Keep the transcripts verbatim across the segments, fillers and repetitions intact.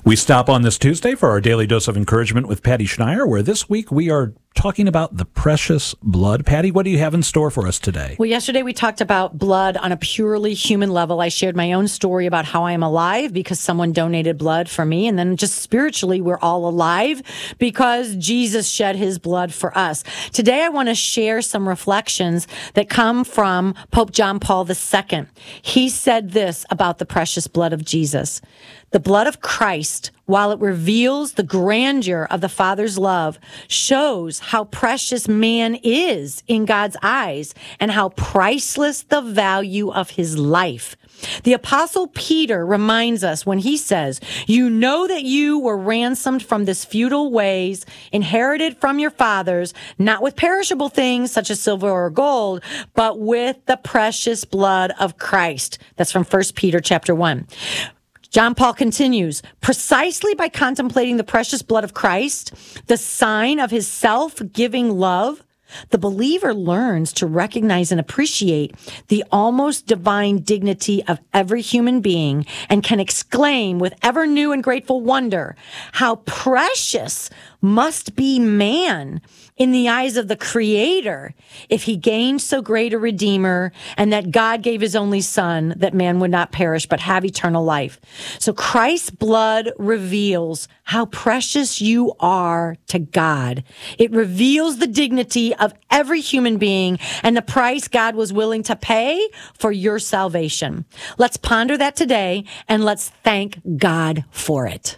We stop on this Tuesday for our daily dose of encouragement with Patty Schneier, where this week we are talking about the precious blood. Patty, what do you have in store for us today? Well, yesterday we talked about blood on a purely human level. I shared my own story about how I am alive because someone donated blood for me. And then just spiritually, we're all alive because Jesus shed his blood for us. Today, I want to share some reflections that come from Pope John Paul the Second. He said this about the precious blood of Jesus. The blood of Christ, while it reveals the grandeur of the Father's love, shows how precious man is in God's eyes and how priceless the value of his life. The Apostle Peter reminds us when he says, "You know that you were ransomed from this futile ways, inherited from your fathers, not with perishable things such as silver or gold, but with the precious blood of Christ." That's from First Peter chapter one. John Paul continues, precisely by contemplating the precious blood of Christ, the sign of his self-giving love, the believer learns to recognize and appreciate the almost divine dignity of every human being and can exclaim with ever new and grateful wonder, how precious must be man in the eyes of the Creator if he gained so great a Redeemer, and that God gave his only Son that man would not perish but have eternal life. So Christ's blood reveals how precious you are to God. It reveals the dignity of every human being and the price God was willing to pay for your salvation. Let's ponder that today and let's thank God for it.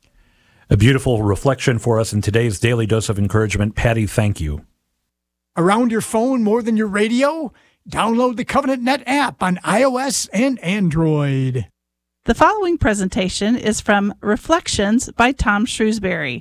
A beautiful reflection for us in today's Daily Dose of Encouragement. Patty, thank you. Around your phone more than your radio? Download the Covenant Net app on iOS and Android. The following presentation is from Reflections by Tom Shrewsbury.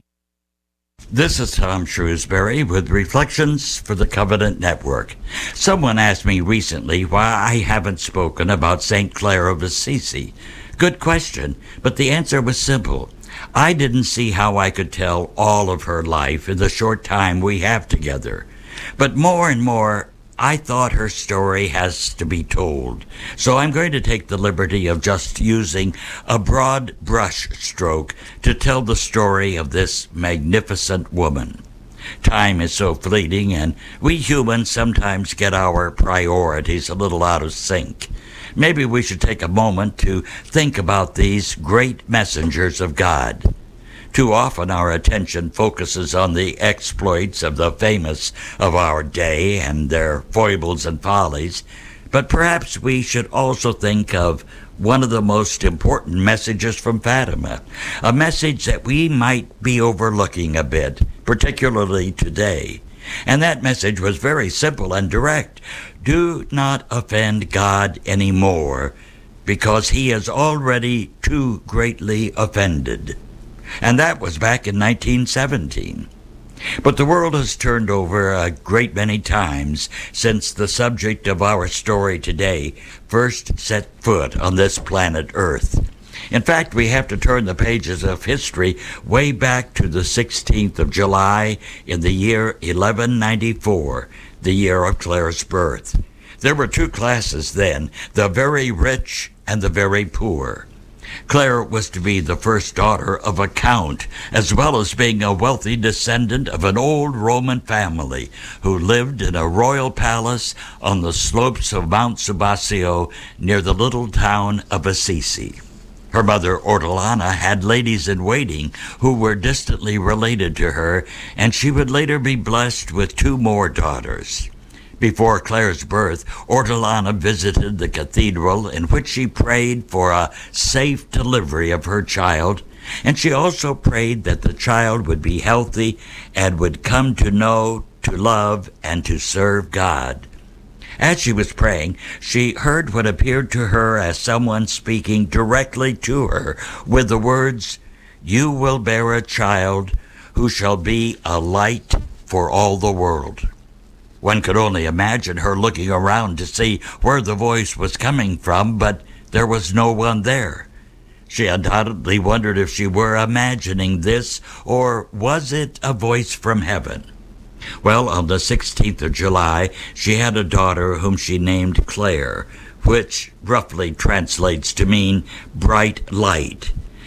This is Tom Shrewsbury with Reflections for the Covenant Network. Someone asked me recently why I haven't spoken about Saint Clare of Assisi. Good question, but the answer was simple. I didn't see how I could tell all of her life in the short time we have together. But more and more, I thought her story has to be told. So I'm going to take the liberty of just using a broad brush stroke to tell the story of this magnificent woman. Time is so fleeting, and we humans sometimes get our priorities a little out of sync. Maybe we should take a moment to think about these great messengers of God. Too often our attention focuses on the exploits of the famous of our day and their foibles and follies, but perhaps we should also think of one of the most important messages from Fatima, a message that we might be overlooking a bit, particularly today. And that message was very simple and direct. Do not offend God anymore, because he is already too greatly offended. And that was back in nineteen seventeen. But the world has turned over a great many times since the subject of our story today first set foot on this planet Earth. In fact, we have to turn the pages of history way back to the sixteenth of July in the year eleven ninety-four, the year of Clare's birth. There were two classes then, the very rich and the very poor. Clare was to be the first daughter of a count, as well as being a wealthy descendant of an old Roman family who lived in a royal palace on the slopes of Mount Subasio near the little town of Assisi. Her mother, Ortolana, had ladies-in-waiting who were distantly related to her, and she would later be blessed with two more daughters. Before Clare's birth, Ortolana visited the cathedral in which she prayed for a safe delivery of her child, and she also prayed that the child would be healthy and would come to know, to love, and to serve God. As she was praying, she heard what appeared to her as someone speaking directly to her with the words, "You will bear a child who shall be a light for all the world." One could only imagine her looking around to see where the voice was coming from, but there was no one there. She undoubtedly wondered if she were imagining this, or was it a voice from heaven? Well, on the sixteenth of July, she had a daughter whom she named Clare, which roughly translates to mean bright light.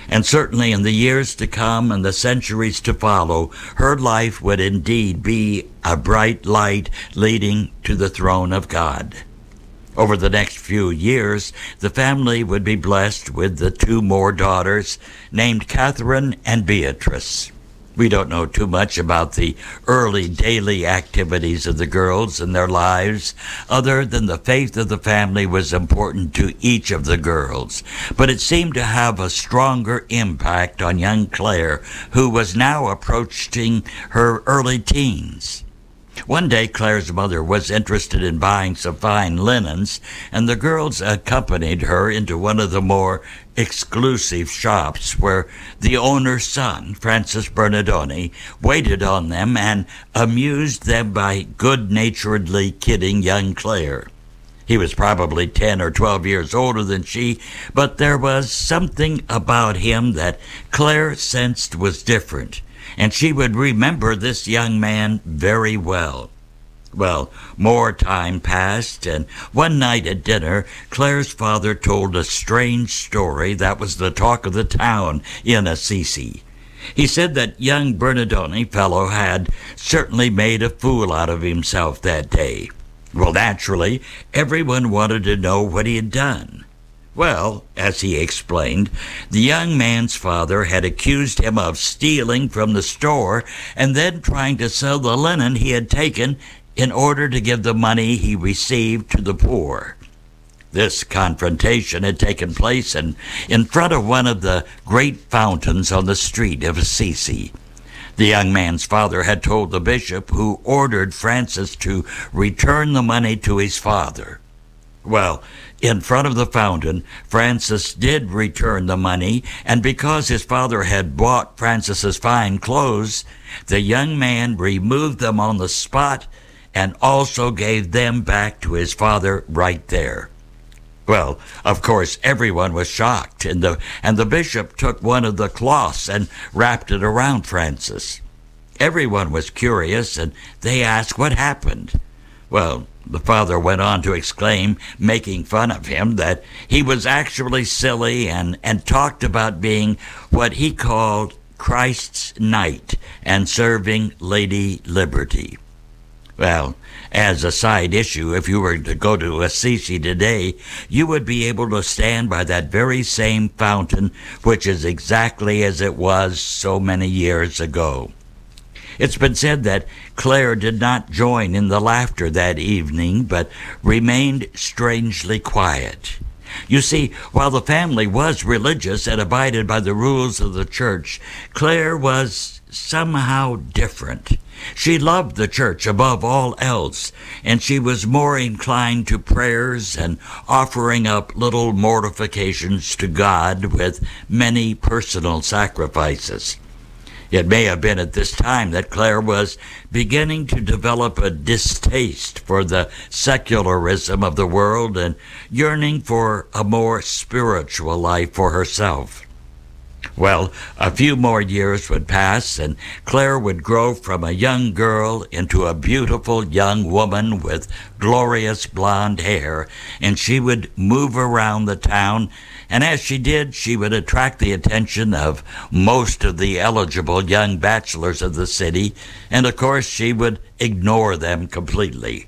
And certainly in the years to come and the centuries to follow, her life would indeed be a bright light leading to the throne of God. Over the next few years, the family would be blessed with the two more daughters named Catherine and Beatrice. We don't know too much about the early daily activities of the girls and their lives, other than the faith of the family was important to each of the girls. But it seemed to have a stronger impact on young Claire, who was now approaching her early teens. One day, Claire's mother was interested in buying some fine linens, and the girls accompanied her into one of the more exclusive shops where the owner's son, Francis Bernardoni, waited on them and amused them by good-naturedly kidding young Claire. He was probably ten or twelve years older than she, but there was something about him that Claire sensed was different, and she would remember this young man very well. Well, more time passed, and one night at dinner, Claire's father told a strange story that was the talk of the town in Assisi. He said that young Bernardoni fellow had certainly made a fool out of himself that day. Well, naturally, everyone wanted to know what he had done. Well, as he explained, the young man's father had accused him of stealing from the store and then trying to sell the linen he had taken in order to give the money he received to the poor. This confrontation had taken place in, in front of one of the great fountains on the street of Assisi. The young man's father had told the bishop, who ordered Francis to return the money to his father. Well, in front of the fountain, Francis did return the money, and because his father had bought Francis's fine clothes, the young man removed them on the spot and also gave them back to his father right there. Well, of course, everyone was shocked, and the, and the bishop took one of the cloths and wrapped it around Francis. Everyone was curious, and they asked what happened. Well, the father went on to exclaim, making fun of him, that he was actually silly and, and talked about being what he called Christ's knight and serving Lady Liberty. Well, as a side issue, if you were to go to Assisi today, you would be able to stand by that very same fountain, which is exactly as it was so many years ago. It's been said that Claire did not join in the laughter that evening, but remained strangely quiet. You see, while the family was religious and abided by the rules of the church, Claire was somehow different. She loved the church above all else, and she was more inclined to prayers and offering up little mortifications to God with many personal sacrifices. It may have been at this time that Claire was beginning to develop a distaste for the secularism of the world and yearning for a more spiritual life for herself. Well, a few more years would pass, and Claire would grow from a young girl into a beautiful young woman with glorious blonde hair, and she would move around the town, and as she did, she would attract the attention of most of the eligible young bachelors of the city, and of course she would ignore them completely.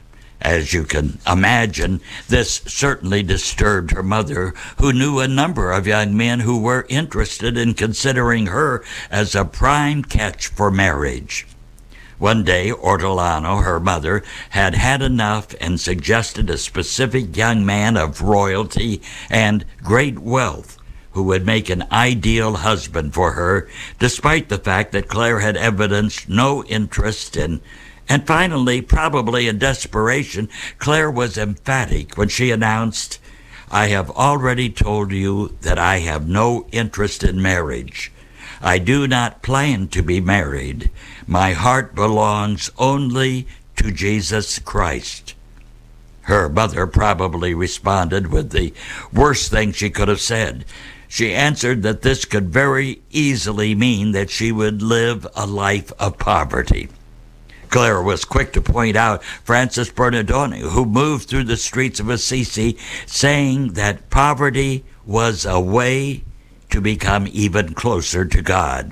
As you can imagine, this certainly disturbed her mother, who knew a number of young men who were interested in considering her as a prime catch for marriage. One day, Ortolano, her mother, had had enough and suggested a specific young man of royalty and great wealth who would make an ideal husband for her, despite the fact that Claire had evidenced no interest in. And finally, probably in desperation, Claire was emphatic when she announced, "I have already told you that I have no interest in marriage. I do not plan to be married. My heart belongs only to Jesus Christ." Her mother probably responded with the worst thing she could have said. She answered that this could very easily mean that she would live a life of poverty. Claire was quick to point out Francis Bernardoni, who moved through the streets of Assisi, saying that poverty was a way to become even closer to God.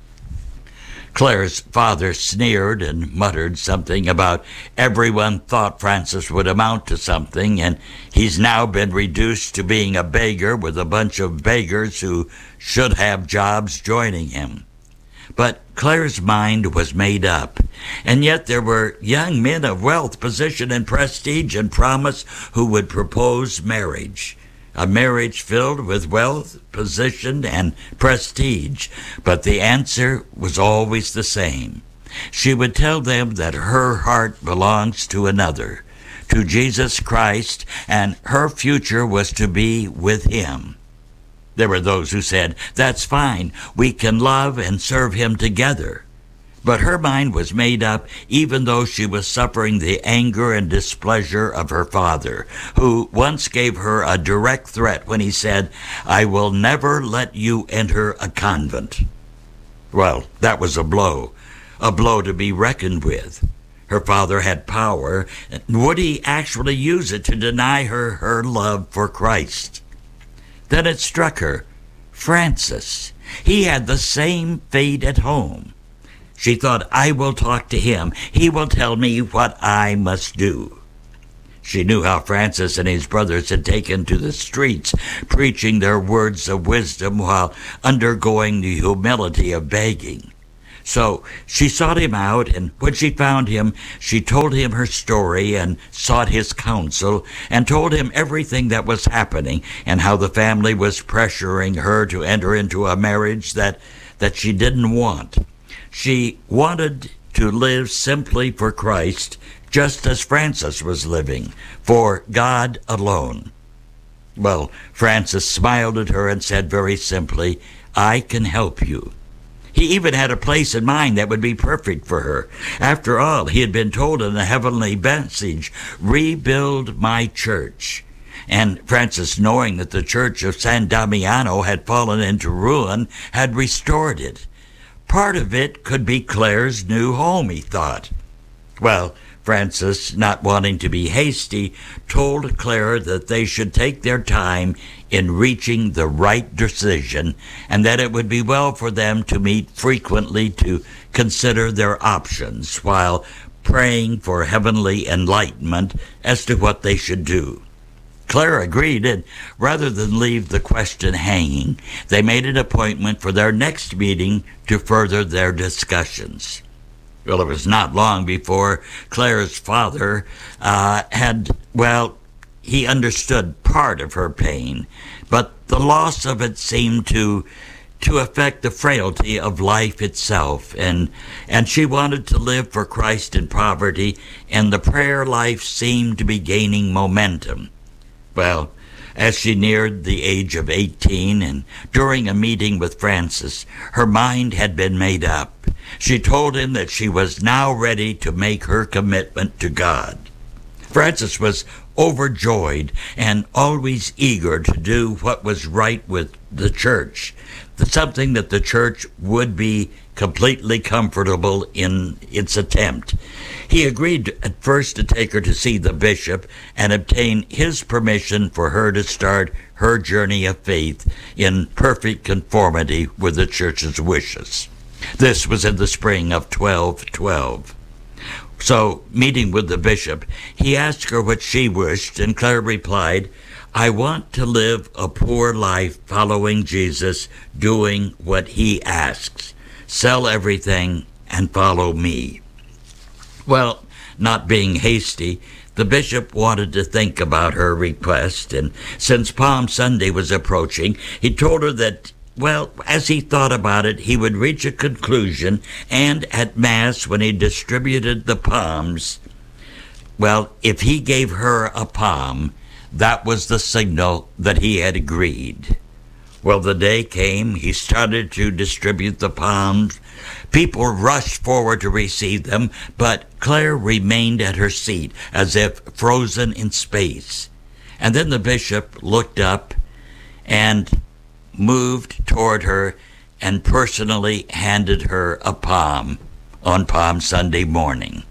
Claire's father sneered and muttered something about everyone thought Francis would amount to something, and he's now been reduced to being a beggar with a bunch of beggars who should have jobs joining him. But Claire's mind was made up, and yet there were young men of wealth, position, and prestige and promise who would propose marriage. A marriage filled with wealth, position, and prestige. But the answer was always the same. She would tell them that her heart belongs to another, to Jesus Christ, and her future was to be with him. There were those who said, "That's fine, we can love and serve him together." But her mind was made up even though she was suffering the anger and displeasure of her father, who once gave her a direct threat when he said, "I will never let you enter a convent." Well, that was a blow, a blow to be reckoned with. Her father had power. Would he actually use it to deny her her love for Christ? Then it struck her, Francis. He had the same fate at home. She thought, I will talk to him. He will tell me what I must do. She knew how Francis and his brothers had taken to the streets, preaching their words of wisdom while undergoing the humility of begging. So she sought him out, and when she found him, she told him her story and sought his counsel and told him everything that was happening and how the family was pressuring her to enter into a marriage that, that she didn't want. She wanted to live simply for Christ, just as Francis was living, for God alone. Well, Francis smiled at her and said very simply, I can help you. He even had a place in mind that would be perfect for her. After all, he had been told in the heavenly message, rebuild my church. And Francis, knowing that the church of San Damiano had fallen into ruin, had restored it. Part of it could be Claire's new home, he thought. Well, Francis, not wanting to be hasty, told Claire that they should take their time in reaching the right decision and that it would be well for them to meet frequently to consider their options while praying for heavenly enlightenment as to what they should do. Claire agreed, and rather than leave the question hanging, they made an appointment for their next meeting to further their discussions. Well, it was not long before Claire's father uh, had, well, he understood part of her pain, but the loss of it seemed to to affect the frailty of life itself, and and she wanted to live for Christ in poverty, and the prayer life seemed to be gaining momentum. Well, as she neared the age of eighteen, and during a meeting with Francis, her mind had been made up. She told him that she was now ready to make her commitment to God. Francis was overjoyed and always eager to do what was right with the church, something that the church would be completely comfortable in its attempt. He agreed at first to take her to see the bishop and obtain his permission for her to start her journey of faith in perfect conformity with the church's wishes. This was in the spring of twelve twelve. So, meeting with the bishop, he asked her what she wished, and Claire replied, I want to live a poor life following Jesus, doing what he asks. Sell everything and follow me. Well, not being hasty, the bishop wanted to think about her request, and since Palm Sunday was approaching, he told her that, well, as he thought about it, he would reach a conclusion, and at Mass, when he distributed the palms, well, if he gave her a palm, that was the signal that he had agreed. Well, the day came, he started to distribute the palms. People rushed forward to receive them, but Claire remained at her seat as if frozen in space. And then the bishop looked up and moved toward her and personally handed her a palm on Palm Sunday morning.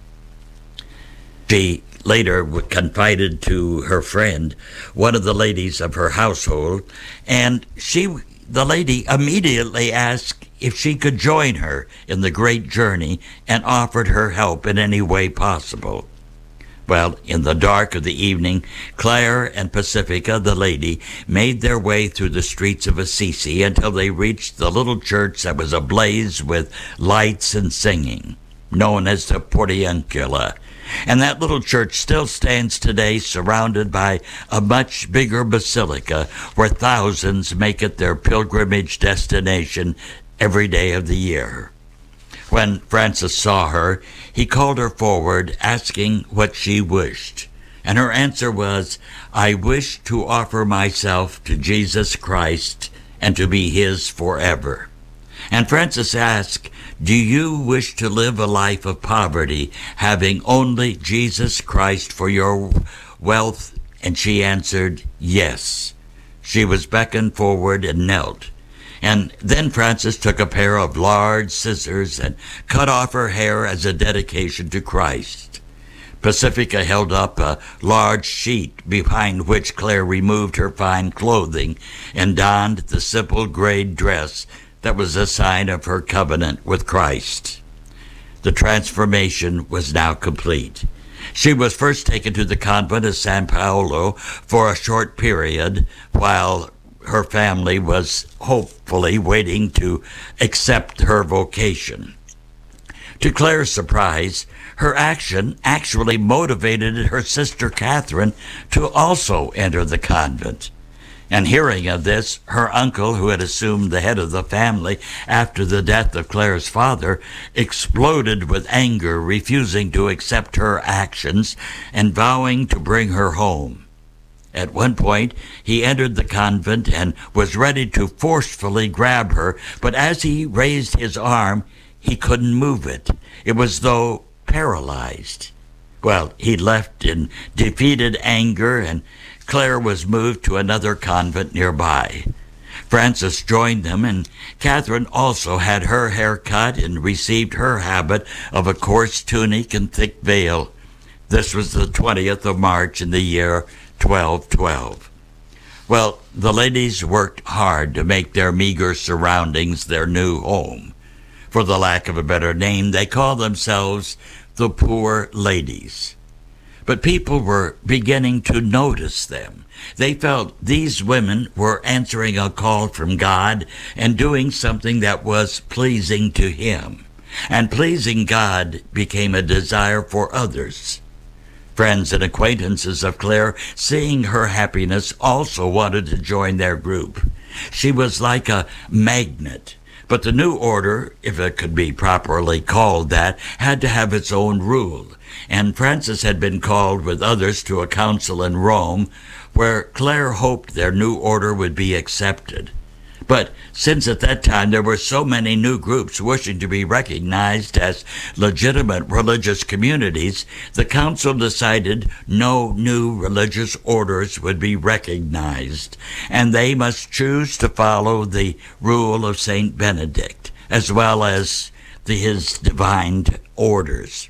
She later confided to her friend, one of the ladies of her household, and she the lady immediately asked if she could join her in the great journey and offered her help in any way possible. Well, in the dark of the evening, Claire and Pacifica, the lady, made their way through the streets of Assisi until they reached the little church that was ablaze with lights and singing, known as the Portiuncula. And that little church still stands today, surrounded by a much bigger basilica where thousands make it their pilgrimage destination every day of the year. When Francis saw her, he called her forward, asking what she wished. And her answer was, "I wish to offer myself to Jesus Christ and to be his forever." And Francis asked, "Do you wish to live a life of poverty, having only Jesus Christ for your wealth?" And she answered, "Yes." She was beckoned forward and knelt. And then Francis took a pair of large scissors and cut off her hair as a dedication to Christ. Pacifica held up a large sheet behind which Claire removed her fine clothing and donned the simple gray dress that was a sign of her covenant with Christ. The transformation was now complete. She was first taken to the convent of San Paolo for a short period while her family was hopefully waiting to accept her vocation. To Claire's surprise, her action actually motivated her sister Catherine to also enter the convent. And hearing of this, her uncle, who had assumed the head of the family after the death of Claire's father, exploded with anger, refusing to accept her actions and vowing to bring her home. At one point, he entered the convent and was ready to forcefully grab her, but as he raised his arm, he couldn't move it. It was as though paralyzed. Well, he left in defeated anger, and Claire was moved to another convent nearby. Francis joined them, and Catherine also had her hair cut and received her habit of a coarse tunic and thick veil. This was the twentieth of March in the year twelve twelve. Well, the ladies worked hard to make their meager surroundings their new home. For the lack of a better name, they called themselves the Poor Ladies. But people were beginning to notice them. They felt these women were answering a call from God and doing something that was pleasing to Him. And pleasing God became a desire for others. Friends and acquaintances of Claire, seeing her happiness, also wanted to join their group. She was like a magnet. But the new order, if it could be properly called that, had to have its own rule. And Francis had been called with others to a council in Rome, where Claire hoped their new order would be accepted. But since at that time there were so many new groups wishing to be recognized as legitimate religious communities, the council decided no new religious orders would be recognized, and they must choose to follow the rule of Saint Benedict, as well as the, his divine orders.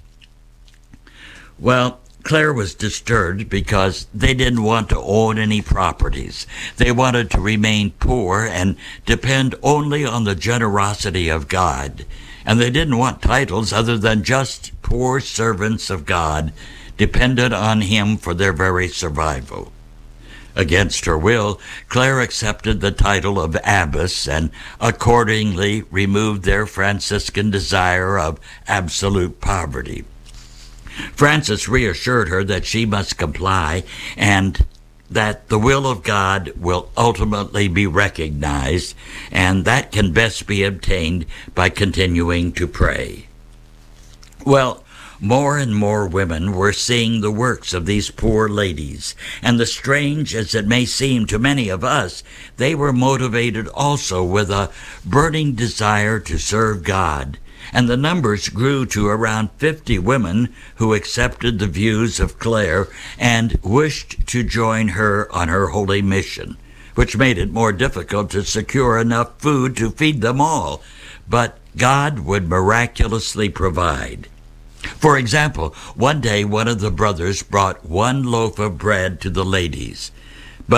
Well, Claire was disturbed because they didn't want to own any properties. They wanted to remain poor and depend only on the generosity of God. And they didn't want titles other than just poor servants of God, dependent on Him for their very survival. Against her will, Claire accepted the title of abbess and accordingly removed their Franciscan desire of absolute poverty. Francis reassured her that she must comply and that the will of God will ultimately be recognized, and that can best be obtained by continuing to pray. Well, more and more women were seeing the works of these poor ladies, and the strange as it may seem to many of us, they were motivated also with a burning desire to serve God. And the numbers grew to around fifty women who accepted the views of Claire and wished to join her on her holy mission, which made it more difficult to secure enough food to feed them all. But God would miraculously provide. For example, one day one of the brothers brought one loaf of bread to the ladies, but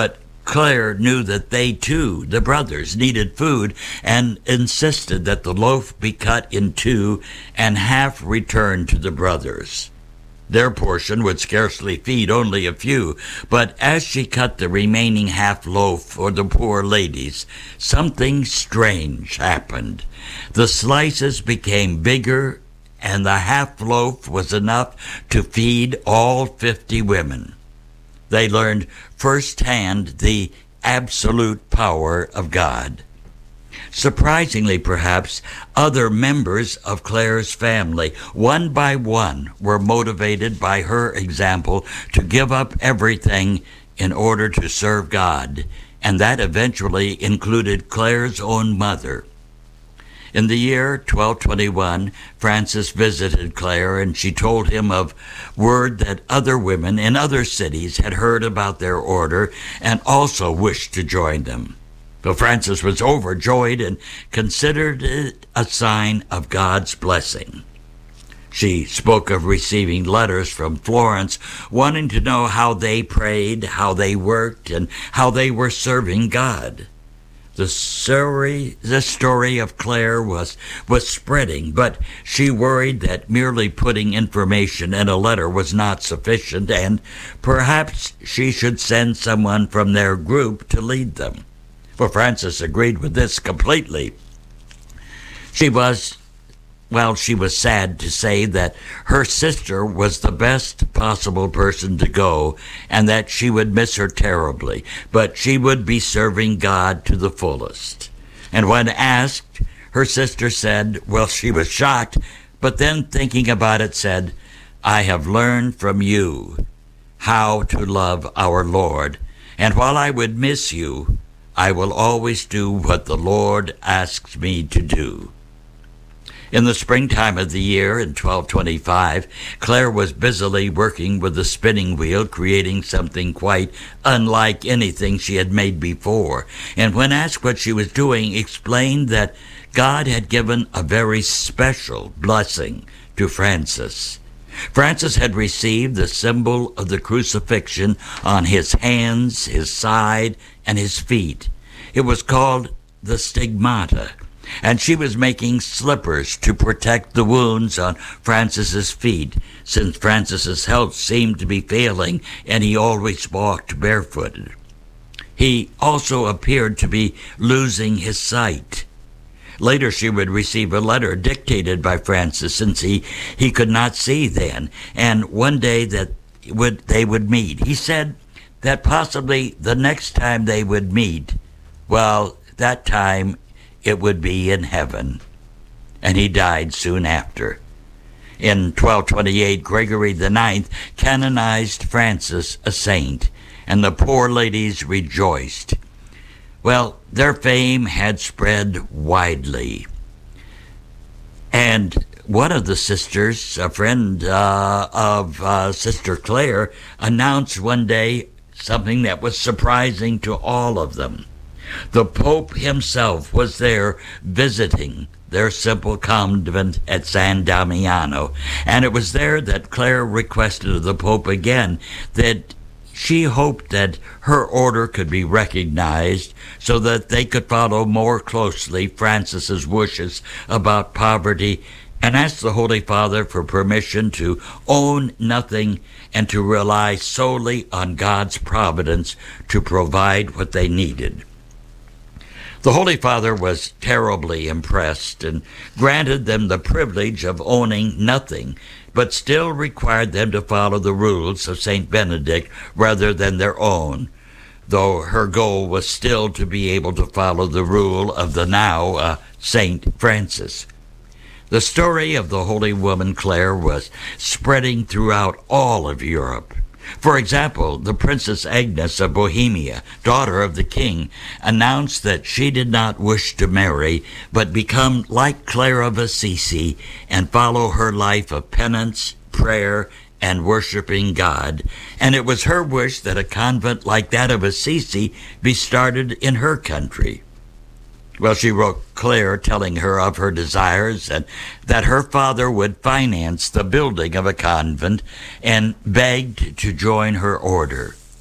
Claire knew that they too, the brothers, needed food and insisted that the loaf be cut in two and half returned to the brothers. Their portion would scarcely feed only a few, but as she cut the remaining half loaf for the poor ladies, something strange happened. The slices became bigger, and the half loaf was enough to feed all fifty women. They learned firsthand the absolute power of God. Surprisingly, perhaps, other members of Claire's family, one by one, were motivated by her example to give up everything in order to serve God, and that eventually included Claire's own mother. In the year twelve twenty-one, Francis visited Claire, and she told him of word that other women in other cities had heard about their order and also wished to join them. But Francis was overjoyed and considered it a sign of God's blessing. She spoke of receiving letters from Florence, wanting to know how they prayed, how they worked, and how they were serving God. The story, the story of Claire was, was spreading, but she worried that merely putting information in a letter was not sufficient, and perhaps she should send someone from their group to lead them. Well, Francis agreed with this completely. She was, well, she was sad to say that her sister was the best possible person to go and that she would miss her terribly, but she would be serving God to the fullest. And when asked, her sister said, well, she was shocked, but then thinking about it said, I have learned from you how to love our Lord, and while I would miss you, I will always do what the Lord asks me to do. In the springtime of the year, in twelve twenty-five, Claire was busily working with the spinning wheel, creating something quite unlike anything she had made before, and when asked what she was doing, explained that God had given a very special blessing to Francis. Francis had received the symbol of the crucifixion on his hands, his side, and his feet. It was called the stigmata, and she was making slippers to protect the wounds on Francis's feet, since Francis's health seemed to be failing and he always walked barefooted. He also appeared to be losing his sight. Later she would receive a letter dictated by Francis, since he, he could not see then, and one day that would they would meet. He said that possibly the next time they would meet, well, that time it would be in heaven. And he died soon after. In twelve twenty-eight, Gregory the Ninth canonized Francis a saint, and the poor ladies rejoiced. Well, their fame had spread widely. And one of the sisters, a friend uh, of uh, Sister Claire, announced one day something that was surprising to all of them. The Pope himself was there visiting their simple convent at San Damiano, and it was there that Claire requested of the Pope again that she hoped that her order could be recognized so that they could follow more closely Francis's wishes about poverty, and asked the Holy Father for permission to own nothing and to rely solely on God's providence to provide what they needed. The Holy Father was terribly impressed and granted them the privilege of owning nothing, but still required them to follow the rules of Saint Benedict rather than their own, though her goal was still to be able to follow the rule of the now uh, Saint Francis. The story of the holy woman Claire was spreading throughout all of Europe. For example, the Princess Agnes of Bohemia, daughter of the king, announced that she did not wish to marry, but become like Claire of Assisi and follow her life of penance, prayer, and worshiping God. And it was her wish that a convent like that of Assisi be started in her country. Well, she wrote Claire telling her of her desires and that her father would finance the building of a convent, and begged to join her order.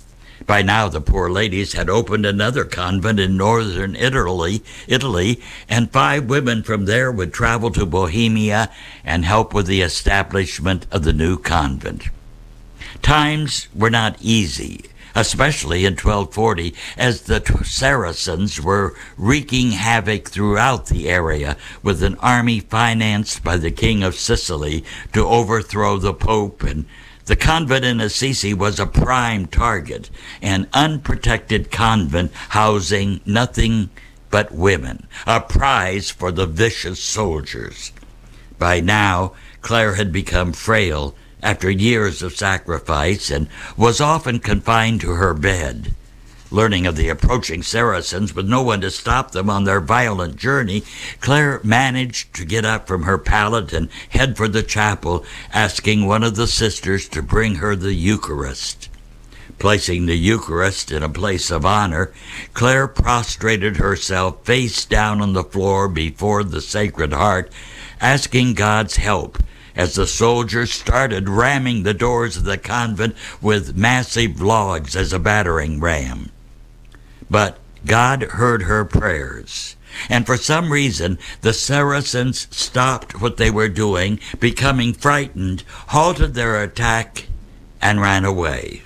By now, the poor ladies had opened another convent in northern Italy, Italy, and five women from there would travel to Bohemia and help with the establishment of the new convent. Times were not easy, especially in twelve forty, as the Saracens were wreaking havoc throughout the area with an army financed by the King of Sicily to overthrow the Pope, and the convent in Assisi was a prime target, an unprotected convent housing nothing but women, a prize for the vicious soldiers. By now, Clare had become frail after years of sacrifice and was often confined to her bed. Learning of the approaching Saracens with no one to stop them on their violent journey, Clare managed to get up from her pallet and head for the chapel, asking one of the sisters to bring her the Eucharist. Placing the Eucharist in a place of honor, Clare prostrated herself face down on the floor before the Sacred Heart, asking God's help as the soldiers started ramming the doors of the convent with massive logs as a battering ram. But God heard her prayers, and for some reason the Saracens stopped what they were doing, becoming frightened, halted their attack, and ran away.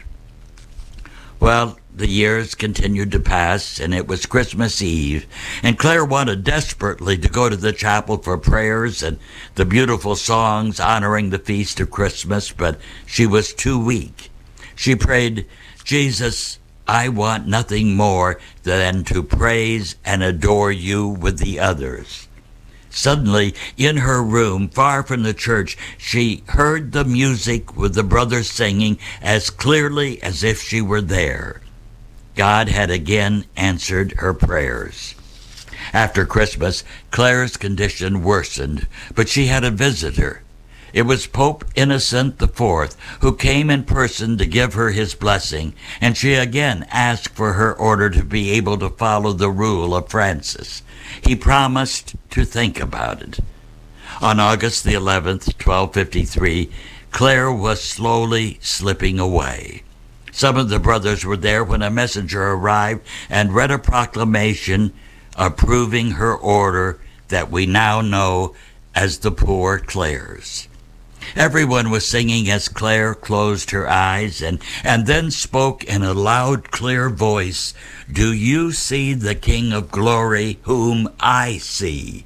Well, the years continued to pass, and it was Christmas Eve, and Clare wanted desperately to go to the chapel for prayers and the beautiful songs honoring the feast of Christmas, but she was too weak. She prayed, "Jesus, I want nothing more than to praise and adore you with the others." Suddenly, in her room, far from the church, she heard the music with the brothers singing as clearly as if she were there. God had again answered her prayers. After Christmas, Clare's condition worsened, but she had a visitor. It was Pope Innocent the Fourth, who came in person to give her his blessing, and she again asked for her order to be able to follow the rule of Francis. He promised to think about it. On August the eleventh, twelve fifty-three, Clare was slowly slipping away. Some of the brothers were there when a messenger arrived and read a proclamation approving her order that we now know as the Poor Clares. Everyone was singing as Clare closed her eyes and, and then spoke in a loud, clear voice, "Do you see the King of Glory whom I see?"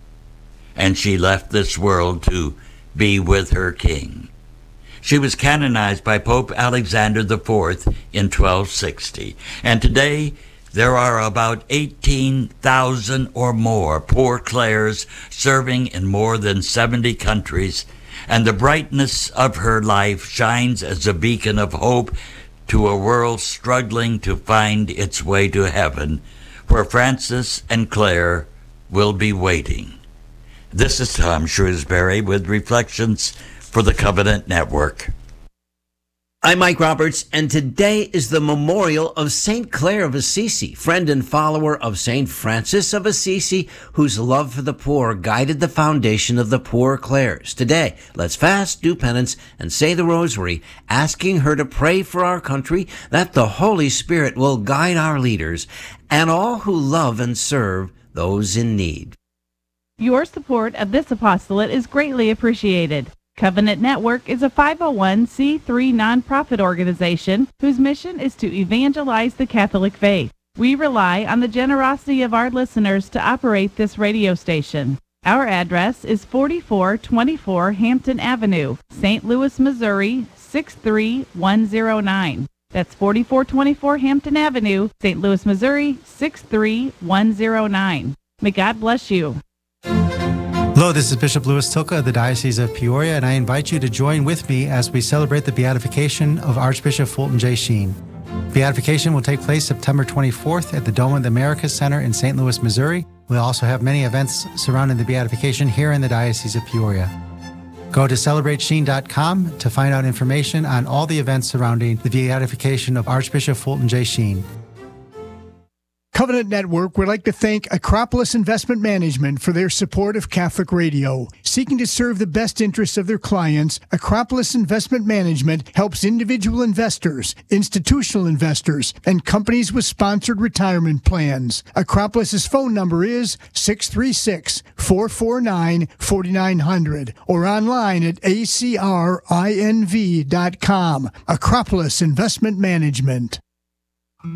And she left this world to be with her King. She was canonized by Pope Alexander the Fourth in twelve sixty, and today there are about eighteen thousand or more Poor Clares serving in more than seventy countries, and the brightness of her life shines as a beacon of hope to a world struggling to find its way to heaven, where Francis and Clare will be waiting. This is Tom Shrewsbury with Reflections for the Covenant Network. I'm Mike Roberts, and today is the memorial of Saint Clare of Assisi, friend and follower of Saint Francis of Assisi, whose love for the poor guided the foundation of the Poor Clares. Today, let's fast, do penance, and say the rosary, asking her to pray for our country, that the Holy Spirit will guide our leaders and all who love and serve those in need. Your support of this apostolate is greatly appreciated. Covenant Network is a five oh one c three nonprofit organization whose mission is to evangelize the Catholic faith. We rely on the generosity of our listeners to operate this radio station. Our address is forty-four twenty-four Hampton Avenue, Saint Louis, Missouri six three one zero nine. That's forty-four twenty-four Hampton Avenue, Saint Louis, Missouri six three one zero nine. May God bless you. Hello, this is Bishop Louis Tilka of the Diocese of Peoria, and I invite you to join with me as we celebrate the beatification of Archbishop Fulton J. Sheen. Beatification will take place September twenty-fourth at the Dome of the Americas Center in Saint Louis, Missouri. We'll also have many events surrounding the beatification here in the Diocese of Peoria. Go to celebrate sheen dot com to find out information on all the events surrounding the beatification of Archbishop Fulton J. Sheen. Covenant Network would like to thank Acropolis Investment Management for their support of Catholic Radio. Seeking to serve the best interests of their clients, Acropolis Investment Management helps individual investors, institutional investors, and companies with sponsored retirement plans. Acropolis's phone number is six three six, four four nine, four nine zero zero or online at a c r i n v dot com. Acropolis Investment Management.